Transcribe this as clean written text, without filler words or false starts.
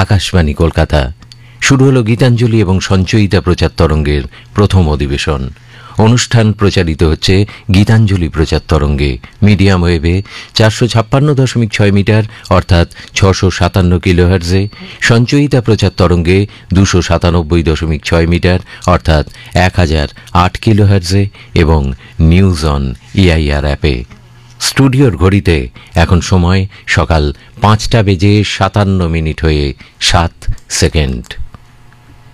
আকাশবাণী কলকাতা। শুরু হলো গীতাঞ্জলি এবং সঞ্চয়িতা প্রচার তরঙ্গের প্রথম অধিবেশন। অনুষ্ঠান প্রচারিত হচ্ছে গীতাঞ্জলি প্রচার তরঙ্গে, মিডিয়াম ওয়েভে 456.6 মিটার অর্থাৎ 657 কিলোহার্জে, সঞ্চয়িতা প্রচার তরঙ্গে 297.6 মিটার অর্থাৎ 1008 কিলোহার্জে এবং নিউজ অন EIR অ্যাপে। স্টুডিওর ঘড়িতে এখন সময় সকাল 5টা বেজে 57 মিনিট হয়ে 7 সেকেন্ড।